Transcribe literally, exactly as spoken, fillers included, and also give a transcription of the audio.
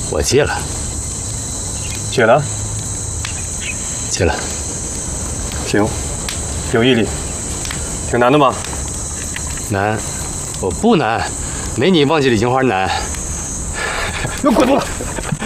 我戒了。 戒了？ 戒了。 行，有毅力。挺难的吗？ 难，我不难，没你忘记李金花难。 给我滚出来！